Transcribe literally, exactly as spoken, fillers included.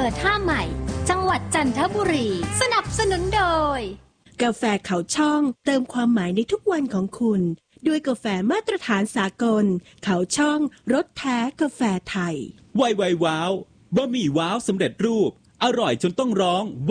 อท่าใหม่จังหวัดจันทบุรีสนับสนุนโดยกาแฟเขาช่องเติมความหมายในทุกวันของคุณด้วยกาแฟมาตรฐานสากลเขาช่องรสแท้กาแฟไทยไวไวว้าวบะหมี่ว้าวสำเร็จรูปอร่อยจนต้องร้อง